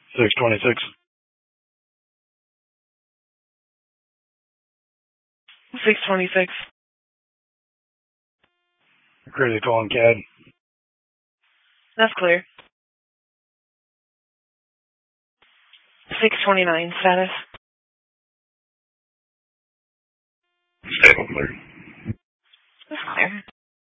626. 626. Critical on CAD. That's clear. 629 status.